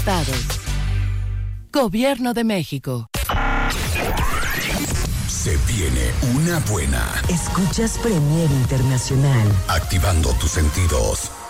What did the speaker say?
estados. Gobierno de México. Se viene una buena. Escuchas Premier Internacional. Activando tus sentidos.